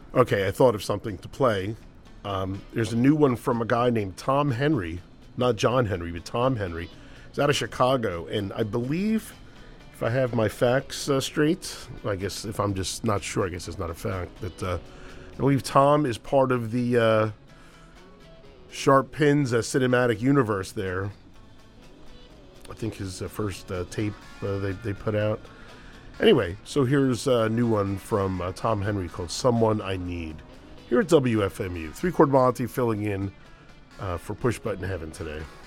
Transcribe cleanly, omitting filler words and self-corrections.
Okay, I thought of something to play. There's a new one from a guy named Tom Henry, not John Henry, but Tom Henry. He's out of Chicago, and I believe, if I have my facts straight, I guess if I'm just not sure, I guess it's not a fact, but I believe Tom is part of the Sharp Pins cinematic universe there. I think his first tape they put out. Anyway, so here's a new one from Tom Henry called Someone I Need. Here at WFMU. 3-Chord Monty filling in for Push Button Heaven today.